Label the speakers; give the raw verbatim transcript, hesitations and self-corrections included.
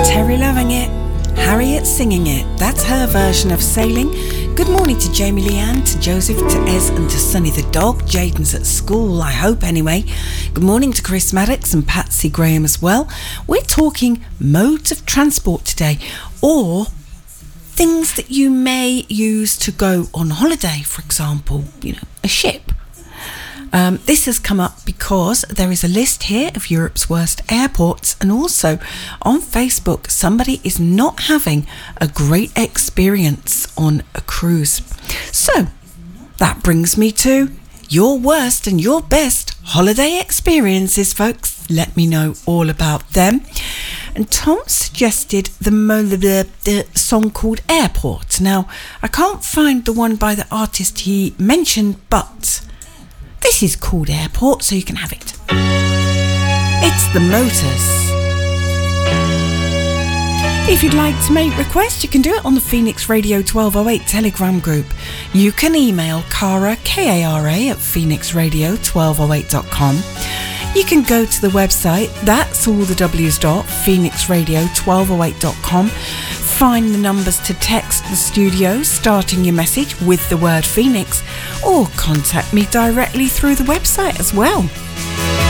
Speaker 1: Terry loving it, Harriet singing it. That's her version of Sailing. Good morning to Jamie Leanne, to Joseph, to Ez and to Sunny the dog. Jaden's at school, I hope anyway. Good morning to Chris Maddox and Patsy Graham as well. We're talking modes of transport today, or things that you may use to go on holiday, for example, you know, a ship. Um, this has come up because there is a list here of Europe's worst airports, and also on Facebook somebody is not having a great experience on a cruise. So that brings me to your worst and your best holiday experiences, folks. Let me know all about them. And Tom suggested the, the, the song called Airport. Now, I can't find the one by the artist he mentioned, but this is called Airport, so you can have it. It's the Motors. If you'd like to make requests, you can do it on the Phoenix Radio twelve oh eight Telegram group. You can email Cara, K A R A, at phoenix radio twelve oh eight dot com. You can go to the website, that's all the W's dot, phoenix radio twelve oh eight dot com. Find the numbers to text the studio, starting your message with the word Phoenix, or contact me directly through the website as well.